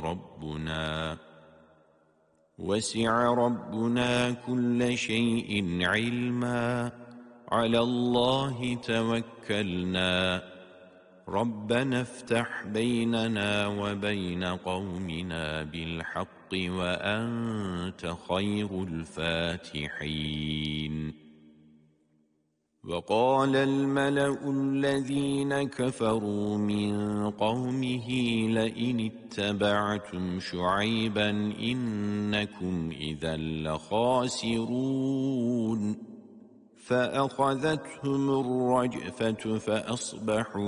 ربنا كل شيء علما على الله توكلنا ربنا افتح بيننا وبين قومنا بالحق وأنت خير الفاتحين. وقال الملأ الذين كفروا من قومه لئن اتبعتم شعيبا إنكم إذا لخاسرون فأخذتهم الرجفة فأصبحوا